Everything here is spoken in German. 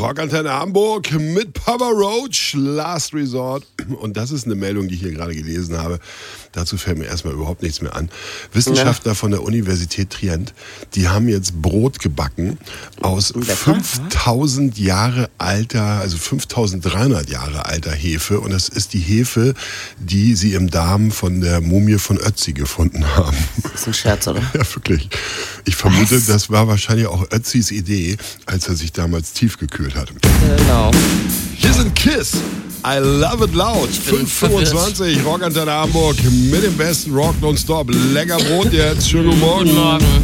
Rockantenne Hamburg mit Papa Roach, Last Resort. Und das ist eine Meldung, die ich hier gerade gelesen habe. Dazu fällt mir erstmal überhaupt nichts mehr an. Wissenschaftler von der Universität Trient, die haben jetzt Brot gebacken aus 5000 Jahre alter, also 5300 Jahre alter Hefe. Und das ist die Hefe, die sie im Darm von der Mumie von Ötzi gefunden haben. Das ist ein Scherz, oder? Ja, wirklich. Ich vermute, das war wahrscheinlich auch Ötzis Idee, als er sich damals tiefgekühlt hat. Genau. Hier sind Kiss. I love it loud. 5:25 Rockantenne Hamburg mit dem besten Rock nonstop. Lecker Brot jetzt. Schönen guten Morgen. Guten Morgen.